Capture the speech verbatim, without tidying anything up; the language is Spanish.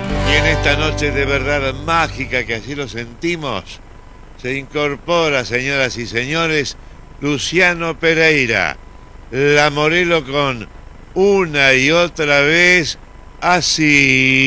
Y en esta noche de verdad mágica, que así lo sentimos, se incorpora, señoras y señores, Luciano Pereira, la Morelo con Una y Otra Vez Así.